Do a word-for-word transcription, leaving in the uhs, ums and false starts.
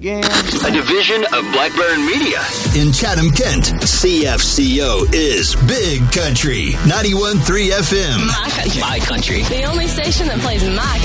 again. A division of Blackburn Media. In Chatham-Kent, C F C O is Big Country, ninety-one point three F M. My country. My country. The only station that plays my country.